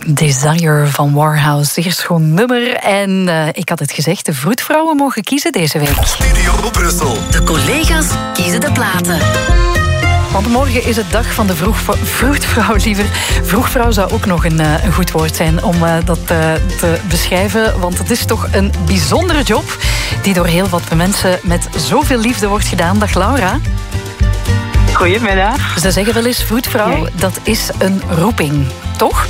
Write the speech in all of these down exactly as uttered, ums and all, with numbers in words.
Desire van Warhouse, zeer schoon nummer. En uh, ik had het gezegd, de vroedvrouwen mogen kiezen deze week. Studio Brussel. De collega's kiezen de platen. Want morgen is het dag van de vroeg, vroedvrouw, liever. Vroegvrouw zou ook nog een, een goed woord zijn om uh, dat uh, te beschrijven. Want het is toch een bijzondere job die door heel wat mensen met zoveel liefde wordt gedaan. Dag Laura. Goedemiddag. Ze zeggen wel eens, vroedvrouw, nee. Dat is een roeping, toch?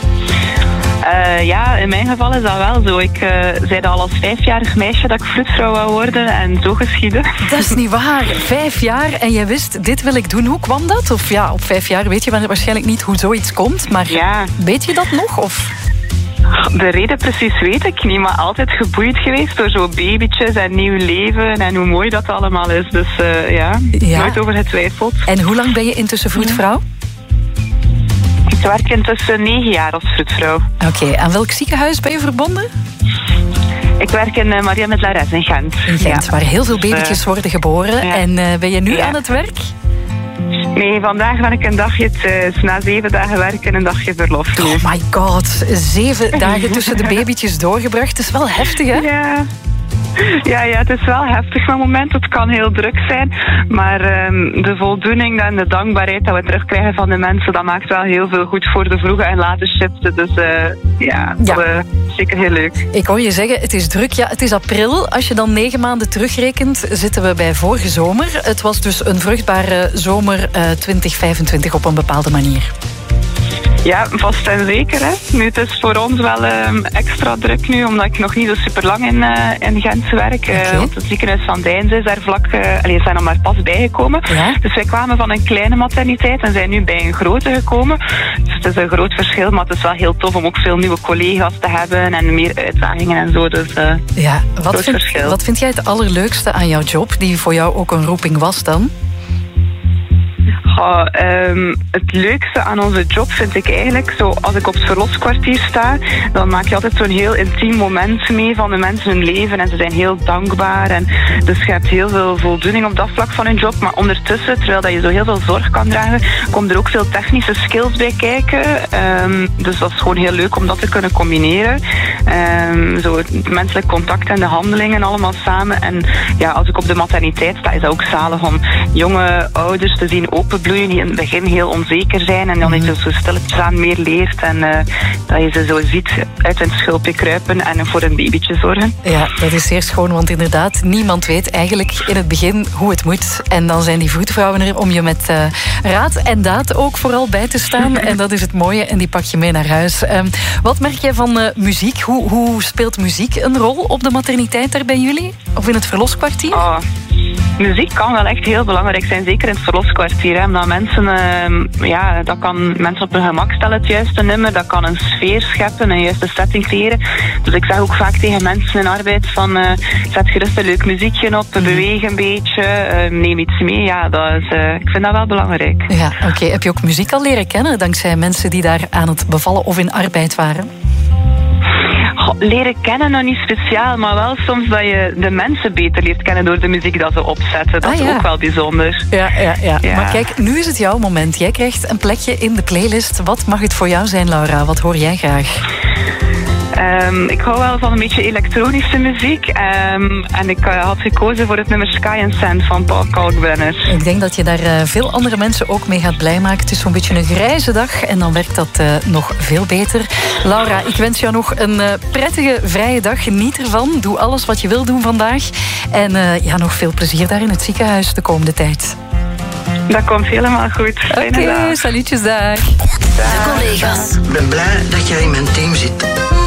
Uh, ja, in mijn geval is dat wel zo. Ik uh, zei al als vijfjarig meisje dat ik vroedvrouw wou worden en zo geschiedde. Dat is niet waar. Vijf jaar en jij wist, dit wil ik doen. Hoe kwam dat? Of ja, op vijf jaar weet je waarschijnlijk niet hoe zoiets komt. Maar ja. Weet je dat nog? Of... De reden precies weet ik niet, maar altijd geboeid geweest door zo babytjes en nieuw leven en hoe mooi dat allemaal is. Dus uh, ja, ja, nooit over getwijfeld. En hoe lang ben je intussen vroedvrouw? Ik werk intussen negen jaar als vroedvrouw. Oké, okay. Aan welk ziekenhuis ben je verbonden? Ik werk in uh, Maria met Lares in Gent. In Gent, ja. Waar heel veel babytjes uh, worden geboren. Ja. En uh, ben je nu ja. aan het werk? Nee, vandaag ben ik een dagje thuis. Na zeven dagen werken een dagje verlof. Oh my god, zeven dagen tussen de babytjes doorgebracht. Dat is wel heftig, hè? Ja. Ja, ja, het is wel heftig van moment. Het kan heel druk zijn. Maar um, de voldoening en de dankbaarheid dat we terugkrijgen van de mensen, dat maakt wel heel veel goed voor de vroege en late shiften. Dus uh, ja, ja. Dat, uh, zeker heel leuk. Ik hoor je zeggen, het is druk. Ja, het is april. Als je dan negen maanden terugrekent, zitten we bij vorige zomer. Het was dus een vruchtbare zomer uh, twintig vijfentwintig op een bepaalde manier. Ja, vast en zeker. Hè. Nu, het is voor ons wel um, extra druk nu, omdat ik nog niet zo super lang in, uh, in Gent werk. Uh, okay. Want het ziekenhuis van Deinze is daar vlak, uh, allee, zijn er maar pas bijgekomen. Ja? Dus wij kwamen van een kleine materniteit en zijn nu bij een grote gekomen. Dus het is een groot verschil, maar het is wel heel tof om ook veel nieuwe collega's te hebben en meer uitdagingen en zo. Dus uh, ja, wat vind, wat vind jij het allerleukste aan jouw job, die voor jou ook een roeping was dan? Oh, um, het leukste aan onze job vind ik eigenlijk, zo, als ik op het verloskwartier sta, dan maak je altijd zo'n heel intiem moment mee van de mensen hun leven en ze zijn heel dankbaar. En dus je hebt heel veel voldoening op dat vlak van hun job, maar ondertussen, terwijl dat je zo heel veel zorg kan dragen, komen er ook veel technische skills bij kijken. Um, dus dat is gewoon heel leuk om dat te kunnen combineren. Um, zo het menselijk contact en de handelingen allemaal samen. En ja, als ik op de materniteit sta, is dat ook zalig om jonge ouders te zien open bloeien die in het begin heel onzeker zijn en dan dat je zo stilletjes aan meer leert en uh, dat je ze zo ziet uit een schulpje kruipen en voor een babytje zorgen. Ja, dat is zeer schoon, want inderdaad, niemand weet eigenlijk in het begin hoe het moet. En dan zijn die vroedvrouwen er om je met uh, raad en daad ook vooral bij te staan. En dat is het mooie en die pak je mee naar huis. Um, wat merk jij van uh, muziek? Hoe, hoe speelt muziek een rol op de materniteit daar bij jullie? Of in het verloskwartier? Oh. Muziek kan wel echt heel belangrijk zijn, zeker in het verloskwartier. Hè, omdat mensen, uh, ja, dat kan mensen op hun gemak stellen, het juiste nummer. Dat kan een sfeer scheppen, een juiste setting creëren. Dus ik zeg ook vaak tegen mensen in arbeid van, uh, zet gerust een leuk muziekje op, beweeg een beetje, uh, neem iets mee. Ja, dat is, uh, ik vind dat wel belangrijk. Ja, oké. Okay. Heb je ook muziek al leren kennen, dankzij mensen die daar aan het bevallen of in arbeid waren? Leren kennen nog niet speciaal, maar wel soms dat je de mensen beter leert kennen door de muziek dat ze opzetten. Dat ah, ja. is ook wel bijzonder. Ja, ja, ja, ja. Maar kijk, nu is het jouw moment. Jij krijgt een plekje in de playlist. Wat mag het voor jou zijn, Laura? Wat hoor jij graag? Um, ik hou wel van een beetje elektronische muziek. Um, en ik uh, had gekozen voor het nummer Sky and Sand van Paul Kalkbrenner. Ik denk dat je daar uh, veel andere mensen ook mee gaat blij maken. Het is zo'n beetje een grijze dag en dan werkt dat uh, nog veel beter. Laura, ik wens jou nog een uh, prettige vrije dag. Geniet ervan. Doe alles wat je wil doen vandaag. En uh, ja, nog veel plezier daar in het ziekenhuis de komende tijd. Dat komt helemaal goed. Oké, okay, salutjes, dag. De collega's. Ik ben blij dat jij in mijn team zit.